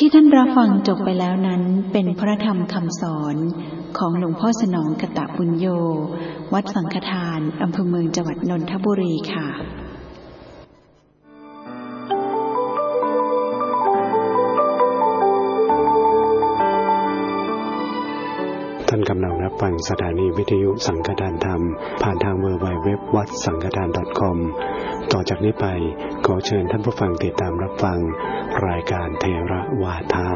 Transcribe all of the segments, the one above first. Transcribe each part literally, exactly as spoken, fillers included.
ที่ท่านรับฟังจบไปแล้วนั้นเป็นพระธรรมคำสอนของหลวงพ่อสนองกตปุญโญวัดสังฆทานอำเภอเมืองจังหวัดนนทบุรีค่ะท่านกำลังรับฟังสถานีวิทยุสังฆทานธรรมผ่านทาง ดับเบิลยู ดับเบิลยู ดับเบิลยู ดอท วัดสังฆทาน ดอท คอม ต่อจากนี้ไปขอเชิญท่านผู้ฟังติดตามรับฟังรายการเทระวาทะ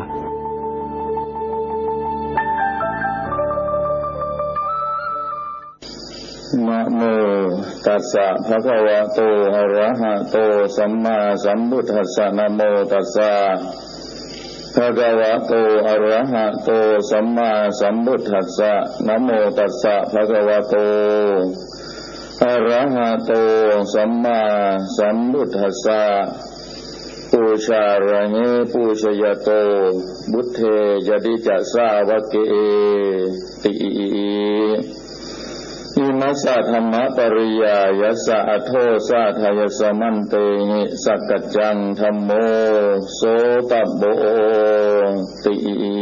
นะโมตัสสะภะคะวะโตอะระหะโตสัมมาสัมพุทธัสสะนะโมตัสสะภะคะวะโตอะระหะโตสัมมาสัมพุทธัสสะนะโมตัสสะภะคะวะโตอะระหะโตสัมมาสัมพุทธัสสะปูชาระเนปูชยโตบุตเทยดิจัสสาวะเกติอิมัสสะธรรมะปริยายัสสะอโทสะทายสมันเตหิสักกัจจังธัมโมโสตโบติ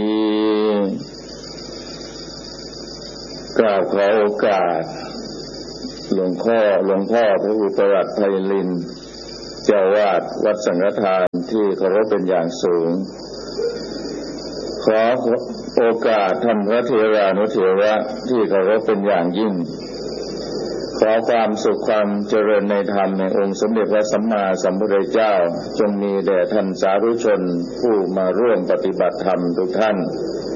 กล่าวขอโอกาสหลวงพ่อหลวงพ่อพระอุปราชไพลินเจ้าวาดวัดสังฆทานที่เคารพเป็นอย่างสูงขอโอกาสท่านพระเถรานุเถระที่เคารพเป็นอย่างยิ่งขอความสุขความเจริญในธรรมในองค์สมเด็จพระสัมมาสัมพุทธเจ้าจงมีแด่ท่านสาธุชนผู้มาร่วมปฏิบัติธรรมทุกท่าน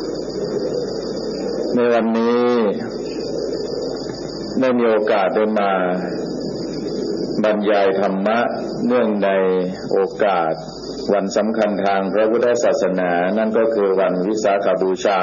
ในวันนี้ได้มีโอกาสได้มาบรรยายธรรมะเนื่องในโอกาสวันสำคัญทางพระพุทธศาสนานั่นก็คือวันวิสาขบูชา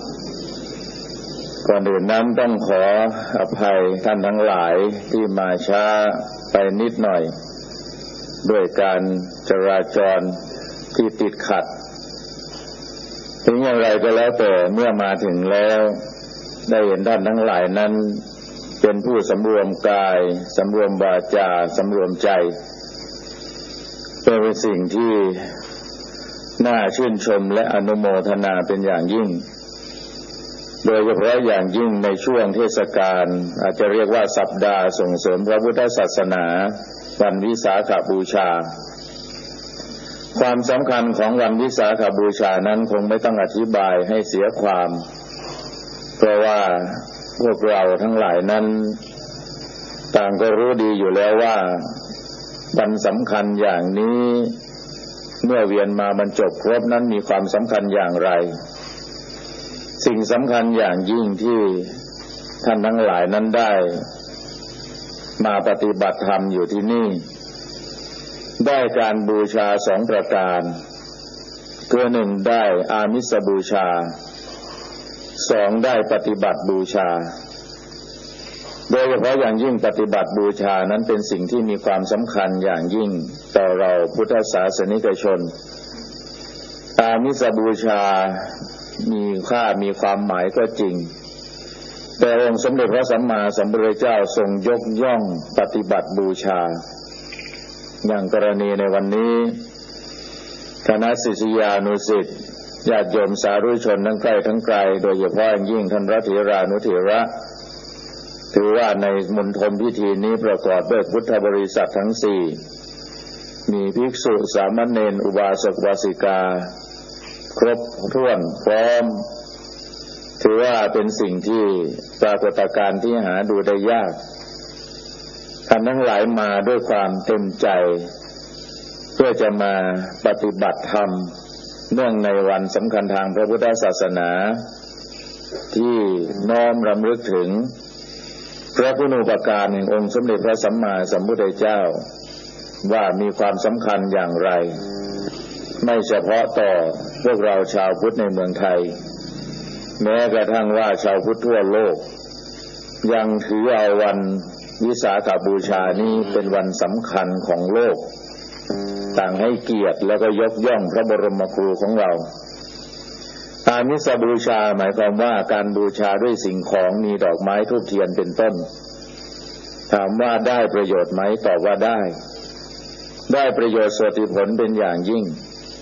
ก่อนอื่นนั้นต้องขออภัยท่านทั้งหลายที่มาช้าไปนิดหน่อยด้วยการจราจรที่ติดขัดถึงอย่างไรก็แล้วแต่เมื่อมาถึงแล้วได้เห็นท่านทั้งหลายนั้นเป็นผู้สำรวมกายสำรวมวาจาสำรวมใจเป็นสิ่งที่น่าชื่นชมและอนุโมทนาเป็นอย่างยิ่งโดยเฉพาะอย่างยิ่งในช่วงเทศกาลอาจจะเรียกว่าสัปดาห์ส่งเสริมพระพุทธศาสนาวันวิสาขบูชาความสำคัญของวันวิสาขบูชานั้นคงไม่ต้องอธิบายให้เสียความเพราะว่าพวกเราทั้งหลายนั้นต่างก็รู้ดีอยู่แล้วว่าวันสำคัญอย่างนี้เมื่อเวียนมาบรรจบครบนั้นมีความสำคัญอย่างไรสิ่งสำคัญอย่างยิ่งที่ท่านทั้งหลายนั้นได้มาปฏิบัติธรรมอยู่ที่นี่ได้การบูชาสองประการคือหนึ่งได้อามิสบูชาสองได้ปฏิบัติบูชาโดยเฉพาะอย่างยิ่งปฏิบัติบูชานั้นเป็นสิ่งที่มีความสำคัญอย่างยิ่งต่อเราพุทธศาสนิกชนอามิสบูชามีค่ามีความหมายก็จริงแต่องค์สมเด็จพระสัมมาสัมพุทธเจ้าทรงยกย่องปฏิบัติบูชาอย่างกรณีในวันนี้คณะศิษยานุศิษย์ญาติโยมสาธุชนทั้งใกล้ทั้งไกลโดยเฉพาะยิ่งท่านพระเถรานุเถระถือว่าในมณฑลพิธีนี้ประกอบด้วยพุทธบริษัททั้งสี่มีภิกษุสามเณรอุบาสกอุบาสิกาครบถ้วนพร้อมถือว่าเป็นสิ่งที่ปรากฏการณ์ที่หาดูได้ยากท่านทั้งหลายมาด้วยความเต็มใจเพื่อจะมาปฏิบัติธรรมเนื่องในวันสำคัญทางพระพุทธศาสนาที่น้อมรำลึกถึงพระคุณูปการแห่งองค์สมเด็จพระสัมมาสัมพุทธเจ้าว่ามีความสำคัญอย่างไรไม่เฉพาะต่อพวกเราชาวพุทธในเมืองไทยแม้กระทั่งว่าชาวพุทธทั่วโลกยังถือเอาวันวิสาขบูชานี้เป็นวันสำคัญของโลกต่างให้เกียรติแล้วก็ยกย่องพระบรมครูของเราอามิสบูชาหมายความว่าการบูชาด้วยสิ่งของมีดอกไม้ธูปเทียนเป็นต้นถามว่าได้ประโยชน์ไหมตอบว่าได้ได้ประโยชน์สติผลเป็นอย่างยิ่ง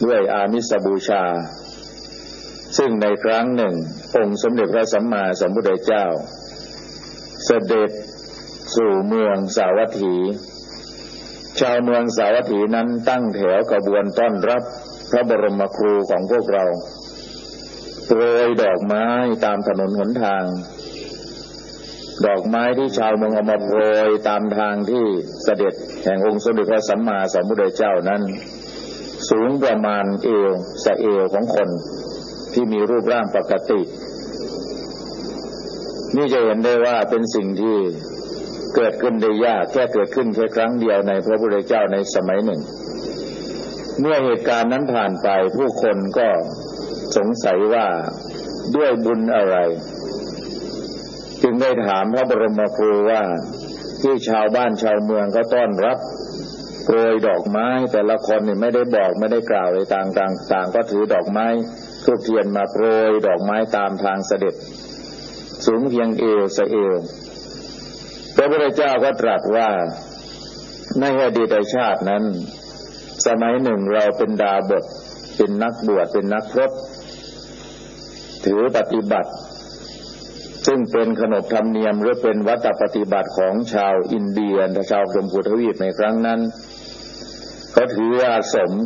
ด้วยอามิสบูชาซึ่งในครั้งหนึ่งองค์สมเด็จพระสัมมาสัมพุทธเจ้าเสด็จสู่เมืองสาวัตถีชาวเมืองสาวัตถีนั้นตั้งแถวกระบวนต้อนรับพระบรมครูของพวกเราโปรยดอกไม้ตามถนนหนทางดอกไม้ที่ชาวเมืองเอามาโปรยตามทางที่เสด็จแห่งองค์สมเด็จพระสัมมาสัมพุทธเจ้านั้นสูงประมาณเอวสะเอวของคนที่มีรูปร่างปกตินี่จะเห็นได้ว่าเป็นสิ่งที่เกิดขึ้นได้ยากแค่เกิดขึ้นแค่ครั้งเดียวในพระพุทธเจ้าในสมัยหนึ่งเมื่อเหตุการณ์นั้นผ่านไปผู้คนก็สงสัยว่าด้วยบุญอะไรจึงได้ถามพระบรมครูว่าที่ชาวบ้านชาวเมืองเขาต้อนรับโปรยดอกไม้แต่ละคนนี่ไม่ได้บอกไม่ได้กล่าวเลยต่างต่างต่างก็ถือดอกไม้ทูบเทียนมาโปรยดอกไม้ตามทางเสด็จสูงเพียงเอวสะเอวพระพุทธเจ้าก็ตรัสว่าในอดีตชาตินั้นสมัยหนึ่งเราเป็นดาบสเป็นนักบวชเป็นนักพรตถือปฏิบัติซึ่งเป็นขนบธรรมเนียมหรือเป็นวัตถปฏิบัติของชาวอินเดียชาวชมพูทวีปในครั้งนั้นเขาถืออาสม